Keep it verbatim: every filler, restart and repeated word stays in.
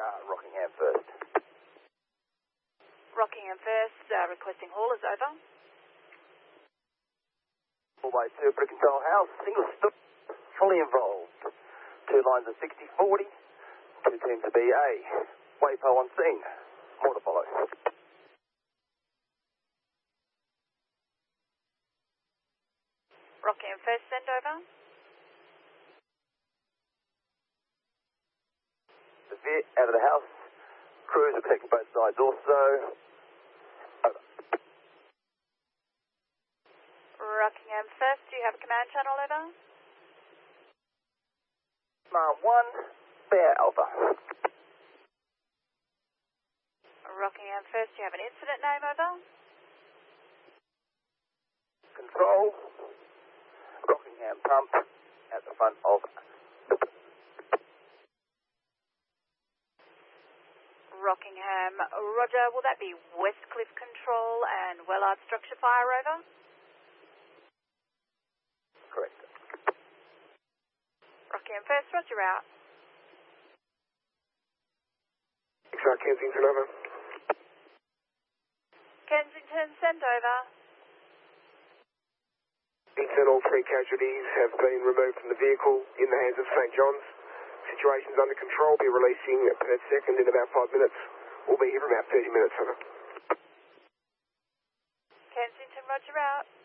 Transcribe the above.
uh, Rockingham first. Rockingham first, uh, requesting haulers, over. All by two, Brick Control House, single stop, fully involved. Two lines of sixty forty, two teams of B A. Waypo on scene, more to follow. Rockingham first, send over. The Viet out of the house, crews are protecting both sides also. Over. Rockingham first, do you have a command channel, over? Command one, Bear Alpha. Rockingham first, do you have an incident name, over? Control, Rockingham pump at the front of. Rockingham, roger, will that be Westcliff Control and Wellard Structure Fire, over? Correct. Rockingham first, roger, out. X-Ray Kensington, over. Kensington, send over. Internal three casualties have been removed from the vehicle in the hands of Saint John's. Situation's under control. Be releasing per second in about five minutes. We'll be here for about thirty minutes, over. Kensington, roger, out.